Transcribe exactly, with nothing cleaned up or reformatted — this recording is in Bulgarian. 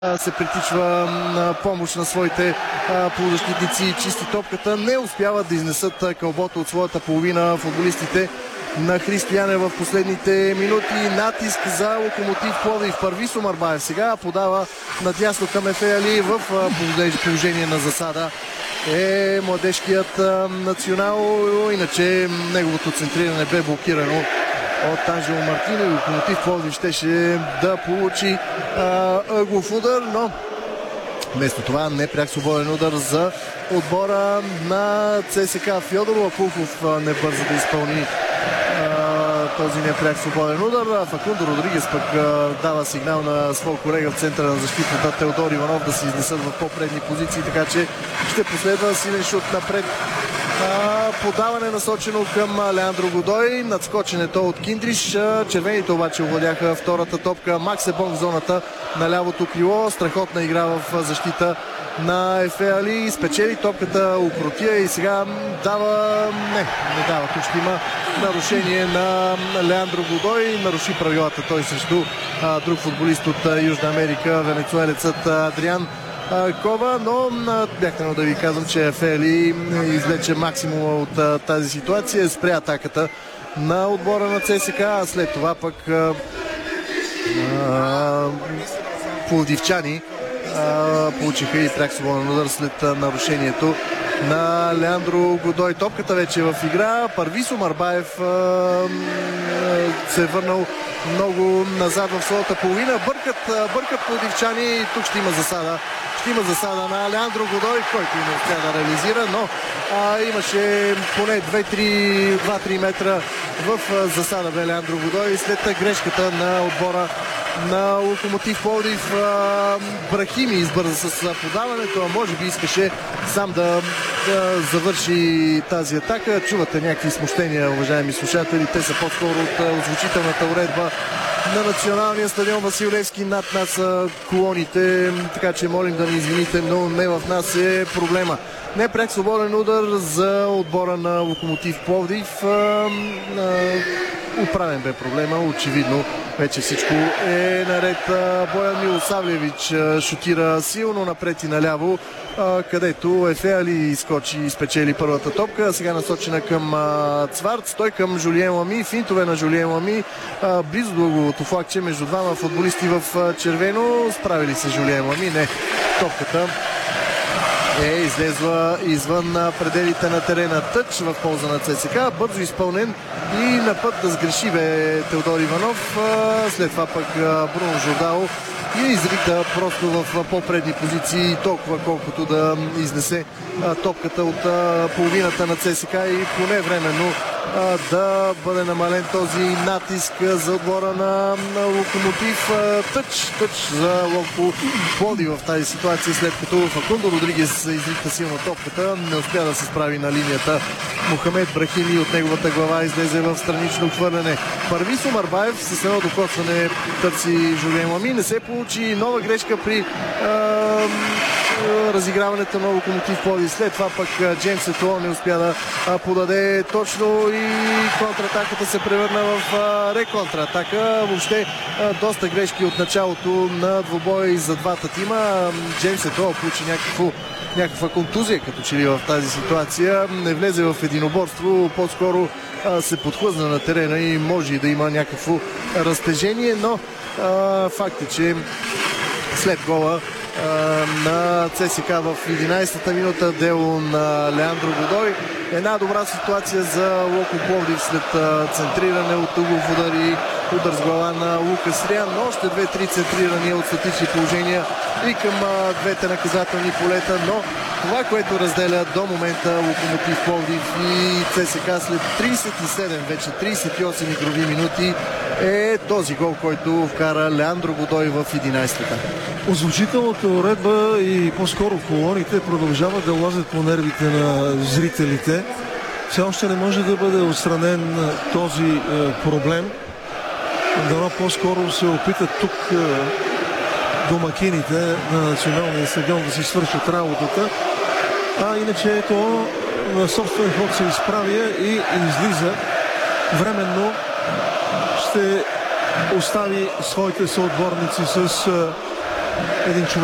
се притичва на помощ на своите полузащитници, чисти топката. Не успяват да изнесат кълбото от своята половина футболистите на Христо Янев в последните минути. Натиск за Локомотив Пловдив. Парвисо Марбаев сега подава надясно към Ефе Али в положение на засада. Е младежкият национал, иначе неговото центриране бе блокирано от Анжело Мартино и Локомотив Пловдив щеше да получи ъглов удар, но вместо това непряк свободен удар за отбора на ЦСКА. Фьодор Лапухов не бърза да изпълни а, този непряк свободен удар. Факундо Родригес пък а, дава сигнал на своя колега в центъра на защитата Теодор Иванов да се изнесат в по-предни позиции, така че ще последва силен шут напред. Подаване насочено към Леандро Годой. Надскоченето от Киндриш. Червените обаче овладяха втората топка. Макс Ебон в зоната на лявото крило. Страхотна игра в защита на Ефе Али. Спечели топката Укротия и сега дава... Не, не дава. Тук ще има нарушение на Леандро Годой. Наруши правилата той срещу а, друг футболист от а, Южна Америка, венецуелецът Адриан Кова, но бях тръгнал да ви казвам, че Ефе Али извлече максимума от тази ситуация, спря атаката на отбора на ЦСКА, а след това пък а, а, пловдивчани а, получиха и пряк свободен удар след а, нарушението на Леандро Годой. Топката вече е в игра. Парвисо Марбаев а, а, се е върнал много назад в своята половина. Бъркат, бъркат пловдивчани и тук ще има засада. Ще има засада на Леандро Годой, който не успя да реализира, но а, имаше поне два-три метра в а, засада бе Леандро Годой след грешката на отбора на Локомотив Пловдив. Брахими избърза с подаването, а може би искаше сам да, да завърши тази атака. Чувате някакви смущения, уважаеми слушатели. Те са по-скоро от озвучителната уредба на националния стадион Васил Левски. Над нас са колоните, така че молим да ни извините, но не в нас е проблема. Непряк свободен удар за отбора на Локомотив Пловдив. Управен бе проблема, очевидно вече всичко е наред. Боян Милосавлевич шутира силно напред и наляво, където Ефе Али изкочи и спечели първата топка. Сега насочена към Цварц, той към Жулиен Лами, финтове на Жулиен Лами, близо до ъгловото флакче между двама футболисти в червено. Справили се Жулиен Лами, не, топката е излезла извън пределите на терена. Тъч в полза на ЦСКА, бързо изпълнен и на път да сгреши бе Теодор Иванов. След това пък Бруно Жордао и изрита просто в по-предни позиции, толкова колкото да изнесе топката от половината на ЦСКА и поне временно да бъде намален този натиск за отбора на, на Локомотив. Тъч, тъч за Локо Пловдив в тази ситуация, след като Факундо Родригес изрихта силно топката, не успя да се справи на линията. Мохамед Брахими от неговата глава излезе в странично хвърляне. Парвисо Марбаев с едно докосване търси Жулиен Лами. Не се получи, нова грешка при а, разиграването на Локомотив Пловдив. След това пък Джеймс Етуо не успя да подаде точно и контратаката се превърна в реконтратака. Въобще доста грешки от началото на двубой за двата тима. Джеймс Етуо получи някакво някаква контузия като че ли в тази ситуация. Не влезе в единоборство, по-скоро а, се подхлъзна на терена и може и да има някакво разтежение, но а, факт е, че след гола а, на ЦСКА в единайсета минута, дело на Леандро Годой, една добра ситуация за Локо Пловдив след а, центриране от углов удар и удар с глава на Лукас Риан, но още две-три центрирания от статични положения и към а, двете наказателни полета, но това, което разделя до момента Локомотив Пловдив и ЦСКА след трийсет и седем, вече трийсет и осем игрови минути, е този гол, който вкара Леандро Годой в единайсетата. Озвучителната уредба и по-скоро колоните продължават да лазят по нервите на зрителите. Все още не може да бъде отстранен този е, проблем. Дано по-скоро се опитат тук е, домакините на националния стадион да си свършат работата. А иначе ето на собствен ход се изправя и излиза. Временно ще остави своите съотборници с един човек